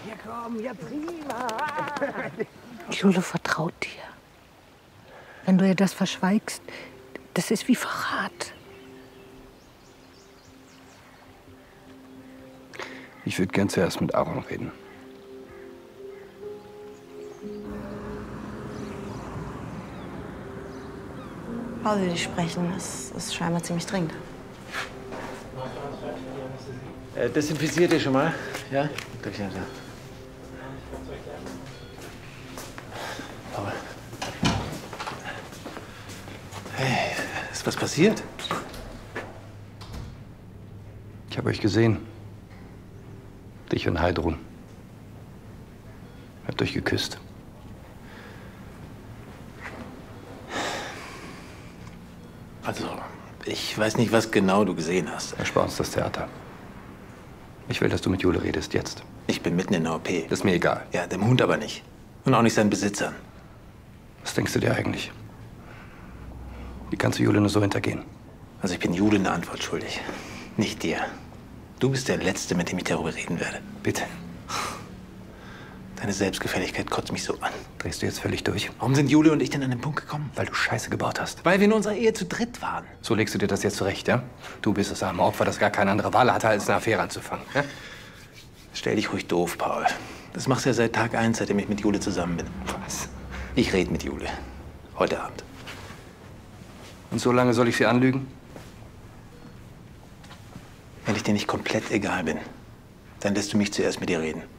Ja, komm, ja, prima. Jule vertraut dir. Wenn du ihr das verschweigst, das ist wie Verrat. Ich würde gern zuerst mit Aaron reden. Paul will dich sprechen. Es ist scheinbar ziemlich dringend. Desinfiziert ihr schon mal? Ja? Paul. Hey, ist was passiert? Ich habe euch gesehen. Dich und Heidrun. Habt euch geküsst. Also, ich weiß nicht, was genau du gesehen hast. Erspar uns das Theater. Ich will, dass du mit Jule redest, jetzt. Ich bin mitten in der OP. Das ist mir egal. Ja, dem Hund aber nicht. Und auch nicht seinen Besitzern. Was denkst du dir eigentlich? Wie kannst du Jule nur so hintergehen? Also ich bin Jule eine Antwort schuldig. Nicht dir. Du bist der Letzte, mit dem ich darüber reden werde. Bitte. Deine Selbstgefälligkeit kotzt mich so an. Drehst du jetzt völlig durch? Warum sind Jule und ich denn an den Punkt gekommen? Weil du Scheiße gebaut hast. Weil wir in unserer Ehe zu dritt waren. So legst du dir das jetzt zurecht, ja? Du bist das arme Opfer, das gar keine andere Wahl hatte, als eine Affäre anzufangen. Ja? Stell dich ruhig doof, Paul. Das machst du ja seit Tag 1, seitdem ich mit Jule zusammen bin. Was? Ich rede mit Jule. Heute Abend. Und so lange soll ich sie anlügen? Wenn ich dir nicht komplett egal bin, dann lässt du mich zuerst mit ihr reden.